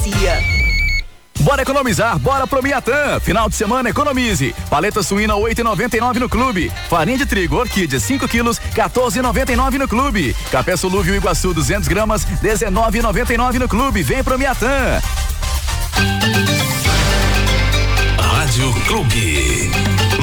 dia. Bora economizar, bora pro Miatã. Final de semana economize. Paleta suína 8,99 no clube. Farinha de trigo Orquídea 5 quilos 14,99 no clube. Café Solúvel Iguaçu 200 gramas 19,99 no clube. Vem pro Miatã. Rádio Clube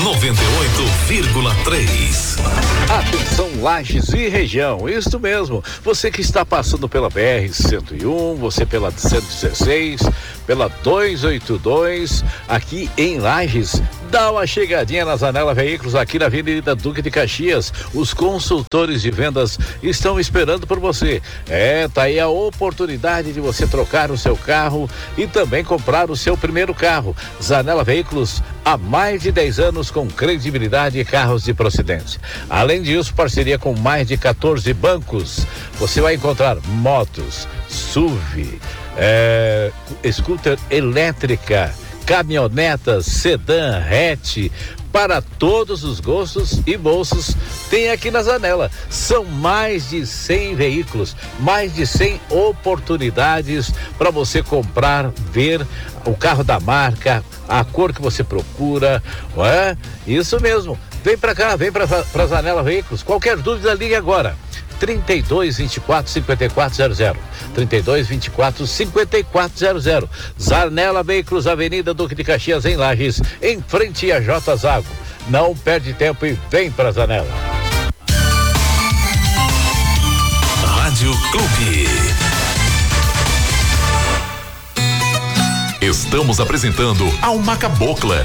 98,3. Atenção, Lages e região, isso mesmo, você que está passando pela BR-101, você pela 116, pela 282, aqui em Lages, dá uma chegadinha na Zanela Veículos, aqui na Avenida Duque de Caxias. Os consultores de vendas estão esperando por você. Tá aí a oportunidade de você trocar o seu carro e também comprar o seu primeiro carro. Zanela Veículos, há mais de 10 anos com credibilidade e carros de procedência. Além disso, parceria com mais de 14 bancos. Você vai encontrar motos, SUV, scooter elétrica, caminhonetas, sedã, hatch, para todos os gostos e bolsos, tem aqui na Zanela. São mais de 100 veículos, mais de 100 oportunidades para você comprar, ver o carro da marca, a cor que você procura, não é? Isso mesmo. Vem para cá, vem para Zanela Veículos. Qualquer dúvida, ligue agora. 3224-5400. 3224-5400. Zanela Veículos, Avenida Duque de Caxias, em Lages, em frente a J Zago. Não perde tempo e vem pra Zanela. Rádio Clube. Estamos apresentando Alma Cabocla.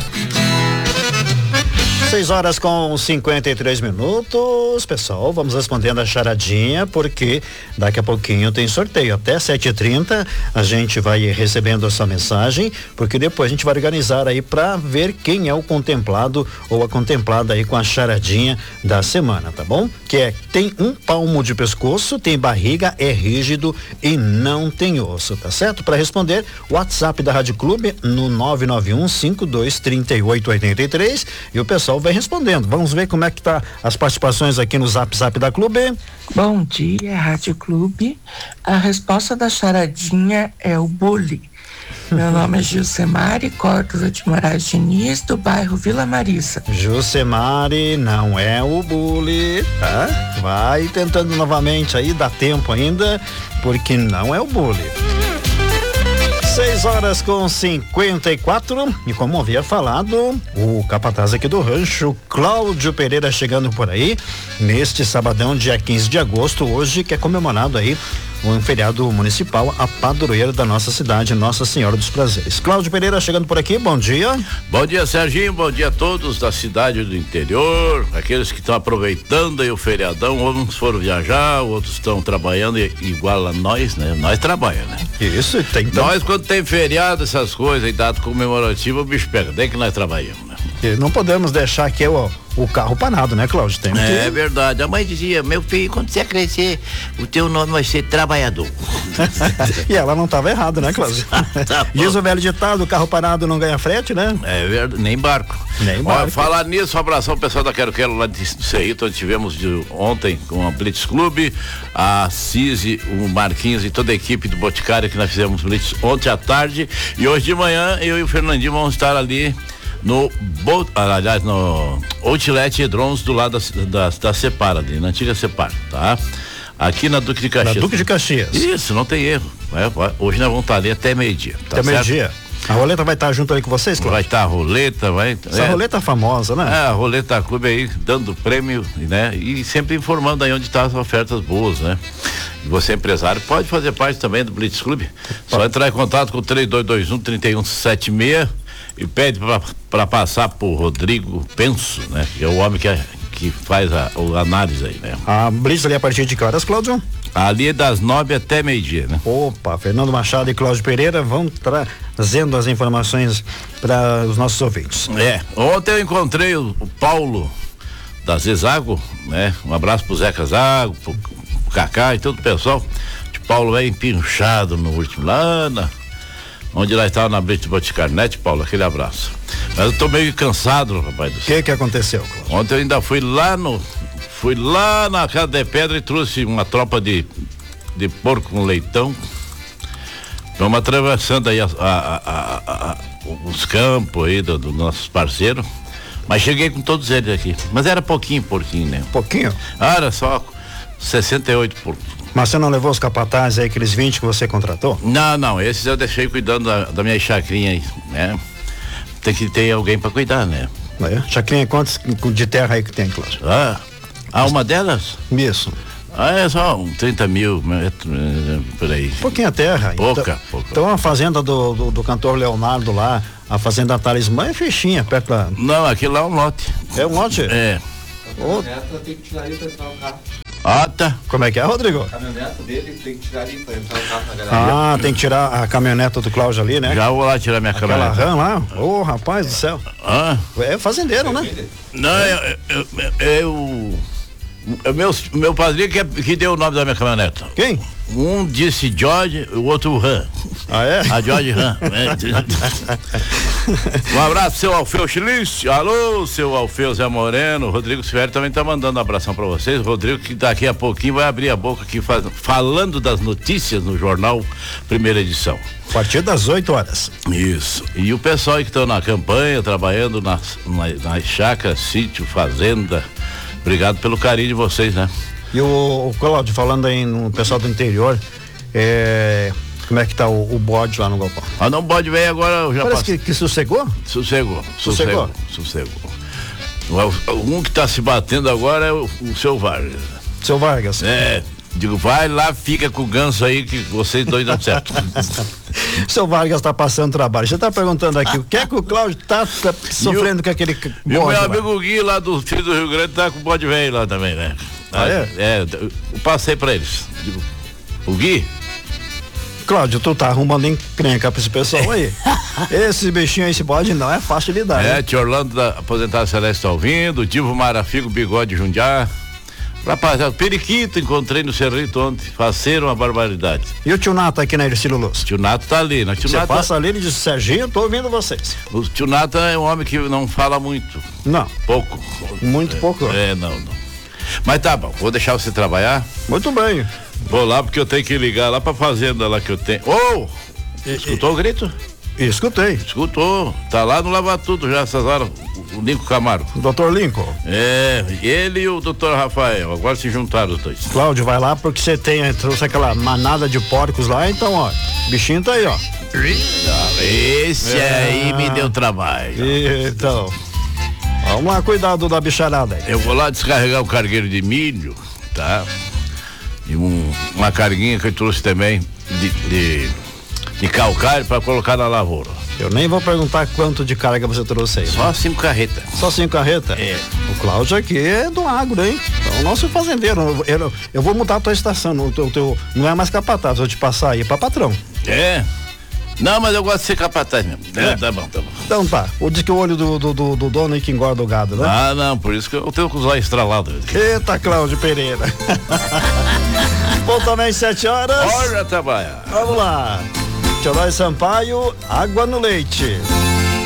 6:53, pessoal, vamos respondendo a charadinha, porque daqui a pouquinho tem sorteio, até 7h30 a gente vai recebendo essa mensagem, porque depois a gente vai organizar aí para ver quem é o contemplado ou a contemplada aí com a charadinha da semana, tá bom? Tem um palmo de pescoço, tem barriga, é rígido e não tem osso, tá certo? Para responder, WhatsApp da Rádio Clube no 991523883 e o pessoal vai respondendo. Vamos ver como é que tá as participações aqui no Zap da Clube. Bom dia, Rádio Clube. A resposta da charadinha é o bullying. Meu nome é Gilcemari Córdova de Moraes Diniz, do bairro Vila Marisa. Gilcemari, não é o bullying, tá? Vai tentando novamente aí, dá tempo ainda, porque não é o bullying. 6:54, e como havia falado, o capataz aqui do rancho, Cláudio Pereira, chegando por aí, neste sabadão, dia 15 de agosto, hoje, que é comemorado aí um feriado municipal, a padroeira da nossa cidade, Nossa Senhora dos Prazeres. Cláudio Pereira chegando por aqui, bom dia. Bom dia, Serginho, bom dia a todos da cidade do interior, aqueles que estão aproveitando aí o feriadão, uns foram viajar, outros estão trabalhando igual a nós, né? Nós trabalhamos, né? Isso, tem então. Nós, quando tem feriado, essas coisas, e data comemorativa, o bicho pega, daí que nós trabalhamos, né? E não podemos deixar aqui o carro parado, né, Cláudio? Tem É verdade. A mãe dizia, meu filho, quando você crescer, o teu nome vai ser trabalhador. E ela não estava errada, né, Cláudio? Diz o velho ditado, o carro parado não ganha frete, né? É verdade, nem barco. Olha, falar nisso, um abração ao pessoal da Quero Quero lá de Cerrito, onde tivemos ontem com a Blitz Clube, a Cise, o Marquinhos e toda a equipe do Boticário que nós fizemos Blitz ontem à tarde, e hoje de manhã eu e o Fernandinho vamos estar ali no Outlet Drones do lado da Separa ali, na antiga Separa, tá? Aqui na Duque de Caxias. Na Duque de Caxias. Isso, não tem erro. Hoje nós vamos estar ali até meio-dia. Tá até meio-dia. A roleta vai estar junto aí com vocês, Cláudio? Vai estar a roleta, Essa roleta famosa, né? A roleta Clube aí, dando prêmio, né? E sempre informando aí onde estão as ofertas boas, né? E você, empresário, pode fazer parte também do Blitz Clube. Só entrar em contato com o 3221-3176 e pede para passar por Rodrigo Penso, né? Que é o homem que faz a análise aí, né? A Blitz ali a partir de que horas, Cláudio? Ali é das 9 até meio-dia, né? Opa, Fernando Machado e Cláudio Pereira vão trazendo as informações para os nossos ouvintes. Ontem eu encontrei o Paulo da Zezago, né? Um abraço pro Zeca Zago, pro Cacá e todo o pessoal. O Paulo é empinchado no último lá onde lá estava na Blitz Boticário, né, Paulo? Aquele abraço. Mas eu tô meio cansado, rapaz do céu. O que aconteceu, Cláudio? Ontem eu ainda fui lá na Casa de Pedra e trouxe uma tropa de porco com leitão, Estamos atravessando aí os campos aí dos nossos parceiros. Mas cheguei com todos eles aqui. Mas era pouquinho, né? Pouquinho? Era só 68 por. Mas você não levou os capatazes aí, aqueles 20 que você contratou? Não, esses eu deixei cuidando da minha chacrinha aí, né? Tem que ter alguém para cuidar, né? Chacrinha, quantos de terra aí que tem, Cláudio? Uma delas? Isso. É só 30 mil metros, por aí. Pouquinha terra. Pouca. Então a fazenda do cantor Leonardo lá, a fazenda Talismã é fichinha, perto da... Não, aquilo lá é um lote. É um lote? É. A caminhoneta tem que tirar ali pra entrar o carro. Tá. Como é que é, Rodrigo? A caminhoneta dele tem que tirar ali pra entrar o carro na garagem. Tem que tirar a caminhoneta do Cláudio ali, né? Já vou lá tirar minha caminhoneta. Aquela RAM lá? Rapaz do céu. É fazendeiro, né? Não, meu padrinho que deu o nome da minha caminhoneta. Quem? Um disse George, o outro Ram. É? A George Ram. Um abraço, seu Alfeu Chilice. Alô, seu Alfeu Zé Moreno. Rodrigo Silvério também tá mandando um abração pra vocês. Rodrigo, que daqui a pouquinho vai abrir a boca aqui falando das notícias no jornal Primeira Edição. A partir das 8 horas. Isso. E o pessoal que estão na campanha, trabalhando nas chácaras, sítio, fazenda. Obrigado pelo carinho de vocês, né? E o Cláudio, falando aí no pessoal do interior, como é que tá o bode lá no galpão? Não, o bode veio agora, já parece que sossegou? Sossegou. Um que tá se batendo agora é o seu Vargas. Seu Vargas? Digo, vai lá, fica com o ganso aí que vocês dois dão certo. Seu Vargas tá passando trabalho. Você tá perguntando aqui, o que é que o Cláudio tá sofrendo com aquele bode? E o meu amigo Gui lá do Filho do Rio Grande tá com o bode velho lá também, né? Eu passei pra eles. Digo, o Gui? Cláudio, tu tá arrumando encrenca pra esse pessoal aí. Esse bichinho aí, esse bode não é fácil de lidar. Tio Orlando da Aposentada Celeste tá ouvindo, Divo Marafigo, Bigode Jundiá. Rapaziada, Periquito encontrei no Cerrito ontem, faceram uma barbaridade. E o tio Nato aqui na Ercílio Luz? Tio Nato tá ali, né? Você passa ali e diz, Serginho, tô ouvindo vocês. O tio Nato é um homem que não fala muito. Não. Pouco. Muito pouco? Não. Mas tá bom, vou deixar você trabalhar. Muito bem. Vou lá porque eu tenho que ligar lá pra fazenda lá que eu tenho. Escutou o grito? Escutei. Escutou. Tá lá no Lava Tudo já essas horas. O Lincoln Camargo. O doutor Lincoln. Ele e o doutor Rafael. Agora se juntaram os dois. Cláudio, vai lá porque você trouxe aquela manada de porcos lá, então, ó. Bichinho tá aí, ó. Esse aí me deu trabalho. Então. Vamos lá, cuidado da bicharada aí. Eu vou lá descarregar o cargueiro de milho, tá? E uma carguinha que eu trouxe também de calcário para colocar na lavoura. Eu nem vou perguntar quanto de carga você trouxe aí. Só 5 carretas. Só 5 carretas? O Cláudio aqui é do agro, hein? Então, o nosso fazendeiro. Eu vou mudar a tua estação. Não é mais capataz, vou te passar aí pra patrão. Não, mas eu gosto de ser capataz mesmo. Tá bom. Então tá. Diz que o olho do dono aí que engorda o gado, né? Não, por isso que eu tenho que usar estralado. Eita, Cláudio Pereira. Bom, também 7 horas. Bora trabalhar. Vamos lá. Tio Sampaio, água no leite.